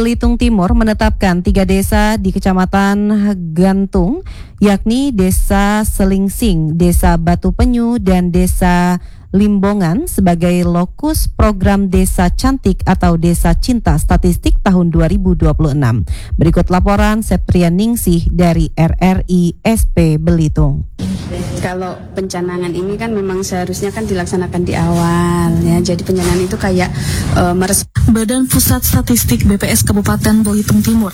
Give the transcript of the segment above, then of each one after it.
Belitung Timur menetapkan 3 desa di Kecamatan Gantung, yakni Desa Selingsing, Desa Batu Penyu, dan Desa Limbongan sebagai lokus program Desa Cantik atau Desa Cinta Statistik tahun 2026. Berikut laporan Septrian Ningsih dari RRI SP Belitung. Kalau pencanangan ini kan memang seharusnya kan dilaksanakan di awal ya. Jadi pencanangan itu kayak Badan Pusat Statistik BPS Kabupaten Belitung Timur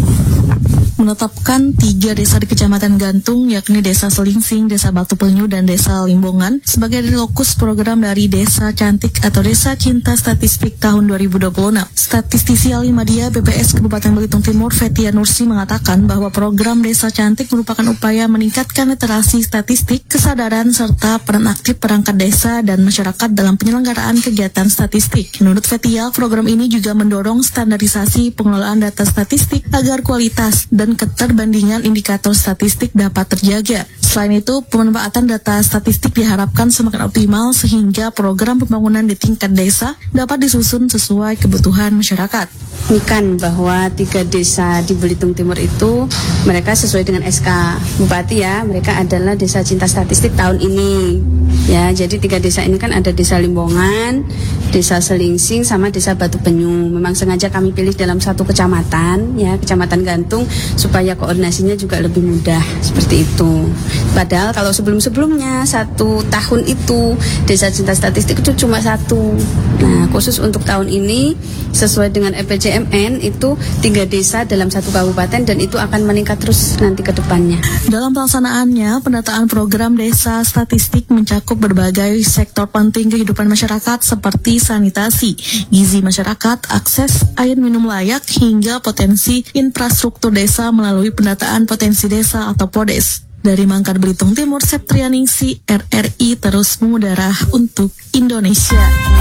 menetapkan 3 desa di Kecamatan Gantung, yakni Desa Selingsing, Desa Batu Penyu, dan Desa Limbongan sebagai lokus program dari Desa Cantik atau Desa Cinta Statistik tahun 2026. Statistisi Alih Media BPS Kabupaten Belitung Timur, Fetia Nursi, mengatakan bahwa program Desa Cantik merupakan upaya meningkatkan literasi statistik, kesadaran, serta peran aktif perangkat desa dan masyarakat dalam penyelenggaraan kegiatan statistik. Menurut Fetia, program ini juga mendorong standarisasi pengelolaan data statistik agar kualitas dan keterbandingan indikator statistik dapat terjaga. Selain itu, pemanfaatan data statistik diharapkan semakin optimal sehingga program pembangunan di tingkat desa dapat disusun sesuai kebutuhan masyarakat. Bukan bahwa 3 desa di Belitung Timur itu mereka sesuai dengan SK Bupati ya, mereka adalah Desa Cinta Statistik tahun ini. Ya, jadi 3 desa ini kan ada Desa Limbongan, Desa Selingsing, sama Desa Batu Penyu. Memang sengaja kami pilih dalam satu kecamatan, ya, Kecamatan Gantung, supaya koordinasinya juga lebih mudah, seperti itu. Padahal kalau sebelum-sebelumnya 1 tahun itu Desa Cinta Statistik itu cuma 1. Nah, khusus untuk tahun ini sesuai dengan RPJMN itu 3 desa dalam 1 kabupaten, dan itu akan meningkat terus nanti ke depannya. Dalam pelaksanaannya, pendataan program Desa Statistik mencakup berbagai sektor penting kehidupan masyarakat seperti sanitasi, gizi masyarakat, akses air minum layak, hingga potensi infrastruktur desa melalui pendataan potensi desa atau PODES. Dari Mangkar Belitung Timur, Septrian Ningsih, RRI terus mengudara untuk Indonesia.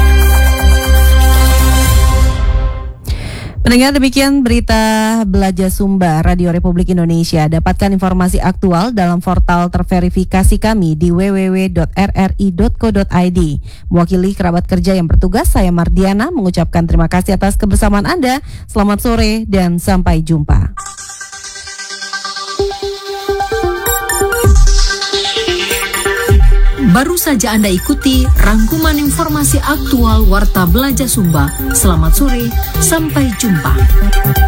Pendengar, demikian berita Belaja Sumba Radio Republik Indonesia. Dapatkan informasi aktual dalam portal terverifikasi kami di www.rri.co.id. Mewakili kerabat kerja yang bertugas, saya Mardiana mengucapkan terima kasih atas kebersamaan Anda. Selamat sore dan sampai jumpa. Baru saja Anda ikuti rangkuman informasi aktual Warta Belaja Sumba. Selamat sore, sampai jumpa.